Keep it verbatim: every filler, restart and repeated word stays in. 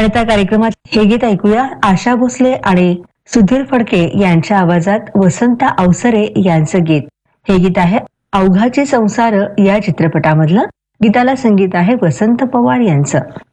आता कार्यक्रमात हे गीत ऐकूया आशा भोसले आणि सुधीर फडके यांच्या आवाजात वसंत अवसरे यांचं गीत. हे गीत आहे अवघाचे संसार या चित्रपटामधलं. गीताला संगीत आहे वसंत पवार यांचं.